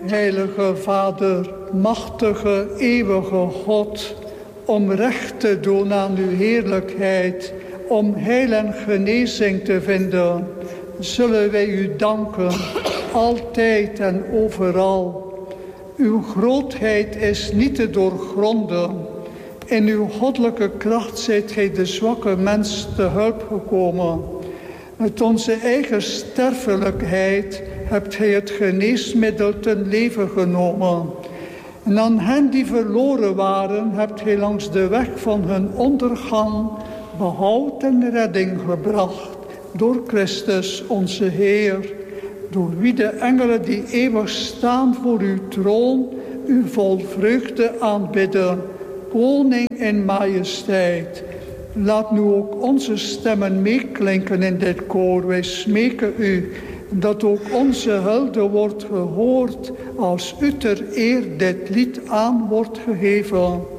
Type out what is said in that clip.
Heilige Vader, machtige, eeuwige God, om recht te doen aan uw heerlijkheid, om heil en genezing te vinden, zullen wij u danken, altijd en overal. Uw grootheid is niet te doorgronden. In uw goddelijke kracht zijt gij de zwakke mens te hulp gekomen. Met onze eigen sterfelijkheid hebt gij het geneesmiddel ten leven genomen. En aan hen die verloren waren, hebt gij langs de weg van hun ondergang behoud en redding gebracht. Door Christus onze Heer, door wie de engelen die eeuwig staan voor uw troon, u vol vreugde aanbidden. Koning in majesteit. Laat nu ook onze stemmen meeklinken in dit koor. Wij smeken u dat ook onze hulde wordt gehoord als u ter eer dit lied aan wordt gegeven.